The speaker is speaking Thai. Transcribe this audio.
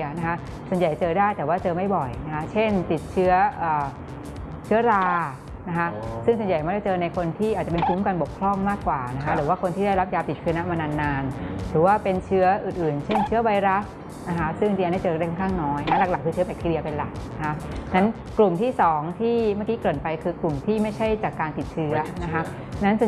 นะคะส่วนใหญ่เจอได้แต่ว่าเจอไม่บ่อยนะคะเช่นติดเชื้อรานะคะซึ่งส่วนใหญ่ไม่ได้เจอในคนที่อาจจะเป็นภูมิคุ้มกันบกพร่องมากกว่านะคะหรือว่าคนที่ได้รับยาติดเชื้อมานานๆหรือว่าเป็นเชื้ออื่นๆเช่นเชื้อไวรัสนะคะซึ่งได้เจอได้ค่อนข้างน้อยนะหลักๆคือเชื้อแบคทีเรียเป็นหลักนะคะนั้นกลุ่มที่2ที่เมื่อกี้เกริ่นไปคือกลุ่มที่ไม่ใช่จากการติดเชื้อนะคะนั้น